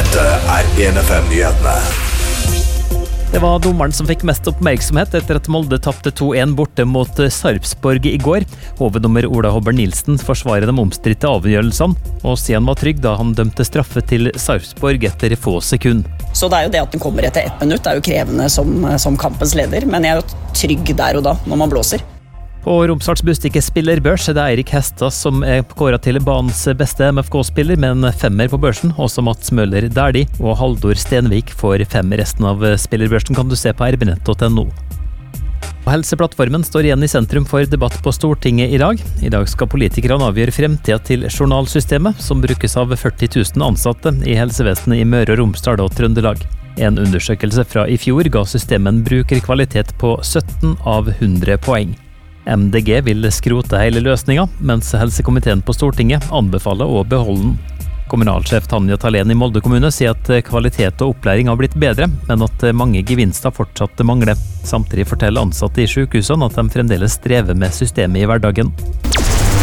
Dette 1FM-nyhetene. Det var dommeren som fikk mest oppmerksomhet etter at Molde tapte 2-1 borte mot Sarpsborg i går. Hoveddommer Ola Hobber Nilsen forsvarer de omstridte avgjørelsene, og sier han var trygg da han dømte straffe til Sarpsborg etter få sekunder. Så det er jo det at den kommer etter 1 minutt, det er jo krevende som kampens leder, men jeg er jo trygg der og da, når man blåser. På Romsdals Bustikke-spillerbørs er det Eirik Hestad som er kåret til banens beste MFK-spiller med en 5er på børsen. Også Mats Møller Dæhlie og Haldor Stenvik får 5. Resten av spillerbørsen kan du se på rbnett.no. Helseplattformen står igjen i sentrum for debatt på Stortinget i dag. I dag skal politikerne avgjøre fremtiden til journalsystemet, som brukes av 40 000 ansatte i helsevesenet i Møre og Romsdal og Trøndelag. En undersøkelse fra i fjor ga systemet en brukerkvalitet på 17 av 100 poeng. MDG vil skrote hele løsninga, mens helsekomiteen på Stortinget anbefaler å beholde den. Kommunalsjef Tanja Thalén i Molde kommune sier at kvalitet og opplæring har blitt bedre, men at mange gevinster fortsatt mangler. Samtidig forteller ansatte i sykehusene at de fremdeles strever med systemet i hverdagen.